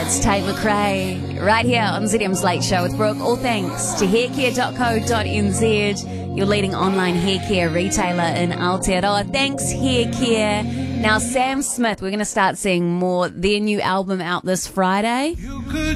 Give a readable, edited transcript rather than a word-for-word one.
It's Tate McRae right here on ZM's Late Show with Brooke. All thanks to haircare.co.nz, your leading online hair care retailer in Aotearoa. Thanks, Hair Care. Now, Sam Smith, we're going to start seeing more. Their new album out this Friday.